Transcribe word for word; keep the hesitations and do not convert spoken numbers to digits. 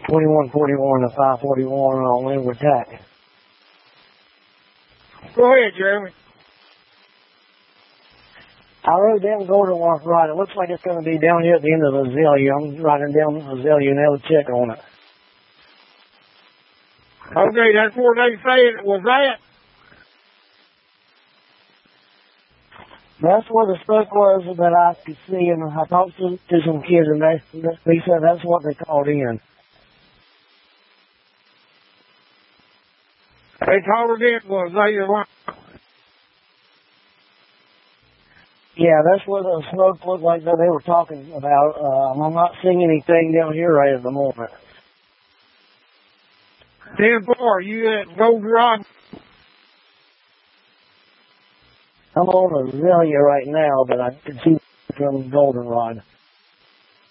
twenty-one forty-one to five forty-one on Windward Tack. Go ahead, Jeremy. I rode down Golden Rock right. It looks like it's going to be down here at the end of Azalea. I'm riding down Azalea and they'll check on it. Okay, that's where they say it was at. That's where the smoke was that I could see, and I talked to, to some kids, and they, they said that's what they called in. They called it in was they Yeah, that's what the smoke looked like that they were talking about. Um, I'm not seeing anything down here right at the moment. ten four, you at Golden Rock? I'm on Azalea right now, but I can see from Goldenrod.